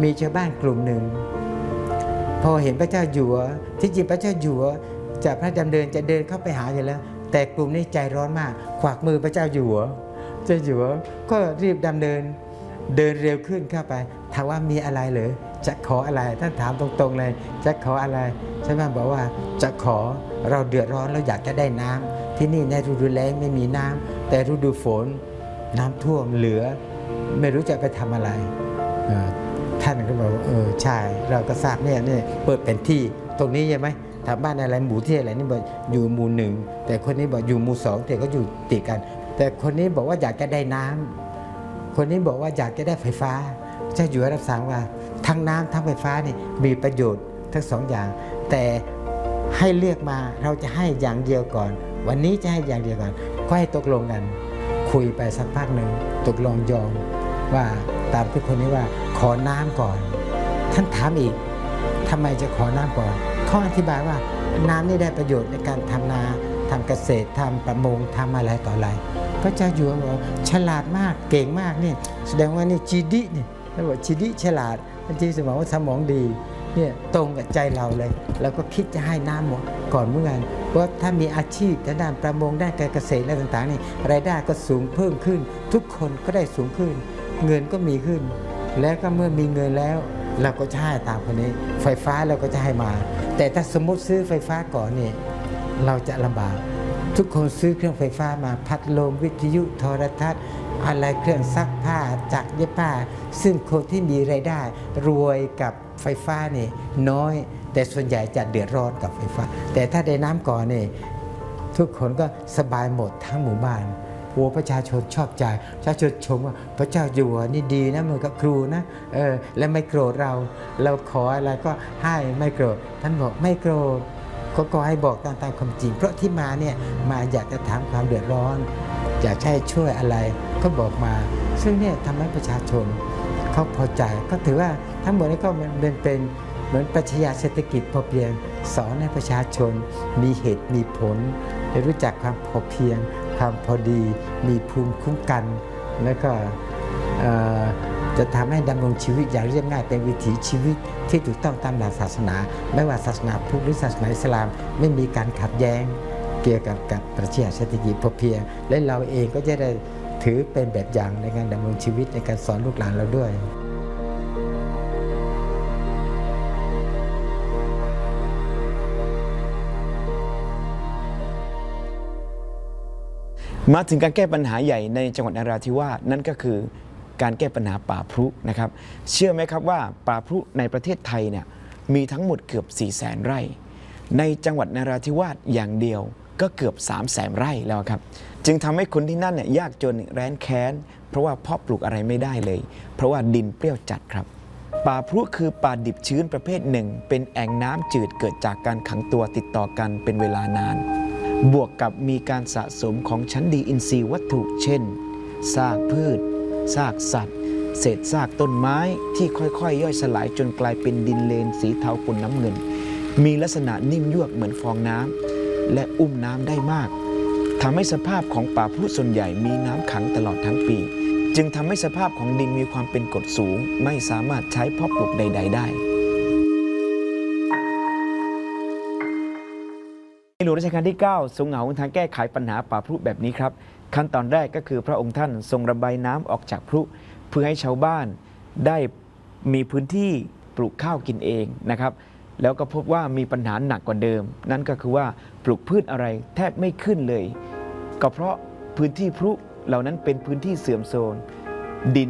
มีชาวบ้านกลุ่มหนึ่งพอเห็นพระเจ้าอยู่หัวที่จริงพระเจ้าอยู่หัวจากพระดำเนินจะเดินเข้าไปหาอยู่แล้วแต่กลุ่มนี้ใจร้อนมากขวากมือพระเจ้าอยู่หัวเจ้าอยู่หัวก็รีบดำเนินเดินเร็วขึ้นเข้าไปถามว่ามีอะไรเหรอจะขออะไรท่านถามตรงๆเลยจะขออะไรชาวบ้านบอกว่าจะขอเราเดือดร้อนเราอยากจะได้น้ำที่นี่ในฤดูแล้งไม่มีน้ำแต่ฤดูฝนน้ำท่วมเหลือไม่รู้จะไปทำอะไรท่านก็บอกใช่เราก็ทราบเนี่ยเปิดเป็นที่ตรงนี้ใช่ไหมถามบ้านอะไรหมู่ที่อะไรนี่บอกอยู่หมู่หนึ่งแต่คนนี้บอกอยู่หมู่สองแต่ก็อยู่ติดกันแต่คนนี้บอกว่าอยากจะได้น้ำคนนี้บอกว่าอยากจะได้ไฟฟ้าเจ้าอยู่รับสั่งว่าทั้งน้ำทั้งไฟฟ้านี่มีประโยชน์ทั้งสองอย่างแต่ให้เลือกมาเราจะให้อย่างเดียวก่อนวันนี้จะให้อย่างเดียวก่อนก็ให้ตกลงกันคุยไปสักพักหนึ่งตกลงยอมว่าตามที่คนนี้ว่าขอน้ำก่อนท่านถามอีกทำไมจะขอน้ำก่อนเขาอธิบายว่าน้ำนี่ได้ประโยชน์ในการทำนาทำเกษตรทำประมงทำอะไรต่ออะไรพระเจ้าอยู่หัวบอกฉลาดมากเก่งมากนี่แสดงว่านี่จีดินี่ท่านบอกจีดิฉลาดจริงๆสมองว่าสมองดีเนี่ยตรงกับใจเราเลยเราก็คิดจะให้น้ำหมดก่อนเมื่อไงเพราะถ้ามีอาชีพด้านประมงด้านการเกษตรอะไรต่างๆนี่รายได้ก็สูงเพิ่มขึ้นทุกคนก็ได้สูงขึ้นเงินก็มีขึ้นแล้วก็เมื่อมีเงินแล้วเราก็จะให้ตามคนนี้ไฟฟ้าเราก็จะให้มาแต่ถ้าสมมติซื้อไฟฟ้าก่อนนี่เราจะลำบากทุกคนซื้อเครื่องไฟฟ้ามาพัดลมวิทยุโทรทัศน์อะไรเครื่องซักผ้าจักรเย็บผ้าซึ่งคนที่มีรายได้รวยกับไฟฟ้านี่น้อยแต่ส่วนใหญ่จะเดือดร้อนกับไฟฟ้าแต่ถ้าได้น้ำก่อนนี่ทุกคนก็สบายหมดทั้งหมู่บ้านประชาชนชอบใจประชาชนชมว่าพระเจ้าอยู่หัวนี่ดีนะเหมือนกับครูนะและไม่โกรธเราขออะไรก็ให้ไม่โกรธท่านบอกไม่โกรธก็ให้บอกตามความจริงเพราะที่มาเนี่ยมาอยากจะถามความเดือดร้อนอยากให้ช่วยอะไรก็บอกมาซึ่งเนี่ยทำให้ประชาชนเขาพอใจก็ถือว่าทั้งหมดนี้ก็เป็นเหมือนปรัชญาเศรษฐกิจพอเพียงสอนให้ประชาชนมีเหตุมีผลได้รู้จักความพอเพียงความพอดีมีภูมิคุ้มกันแล้วก็จะทำให้ดำรงชีวิตอย่างเรียบง่ายเป็นวิถีชีวิตที่ถูกต้องตามหลักศาสนาไม่ว่าศาสนาพุทธหรือศาสนาอิสลามไม่มีการขัดแย้งเกี่ยวกับปรัชญาเศรษฐกิจพอเพียงและเราเองก็จะได้ถือเป็นแบบอย่างในการดำรงชีวิตในการสอนลูกหลานเราด้วยมาถึงการแก้ปัญหาใหญ่ในจังหวัดนราธิวาสนั่นก็คือการแก้ปัญหาป่าพรุนะครับเชื่อไหมครับว่าป่าพรุในประเทศไทยเนี่ยมีทั้งหมดเกือบ 400,000 ไร่ในจังหวัดนราธิวาสอย่างเดียวก็เกือบ 300,000 ไร่แล้วครับจึงทำให้คนที่นั่นเนี่ยยากจนแร้นแค้นเพราะว่าเพาะปลูกอะไรไม่ได้เลยเพราะว่าดินเปรี้ยวจัดครับป่าพรุคือป่าดิบชื้นประเภทหนึ่งเป็นแอ่งน้ำจืดเกิดจากการขังตัวติดต่อกันเป็นเวลานานบวกกับมีการสะสมของชั้นดีอินทรีย์วัตถุเช่นซากพืชซากสัตว์เศษซากต้นไม้ที่ค่อยๆย่อยสลายจนกลายเป็นดินเลนสีเทาปนน้ำเงินมีลักษณะนิ่มยวบเหมือนฟองน้ำและอุ้มน้ำได้มากทำให้สภาพของป่าพรุส่วนใหญ่มีน้ำขังตลอดทั้งปีจึงทำให้สภาพของดินมีความเป็นกรดสูงไม่สามารถใช้เพาะปลูกใดๆได้ในหลวงรัชกาลที่ 9 ทรงหาหนทางแก้ไขปัญหาป่าพรุแบบนี้ครับขั้นตอนแรกก็คือพระองค์ท่านทรงระบายน้ำออกจากพรุเพื่อให้ชาวบ้านได้มีพื้นที่ปลูกข้าวกินเองนะครับแล้วก็พบว่ามีปัญหาหนักกว่าเดิมนั่นก็คือว่าปลูกพืชอะไรแทบไม่ขึ้นเลยก็เพราะพื้นที่พรุเหล่านั้นเป็นพื้นที่เสื่อมโทรมดิน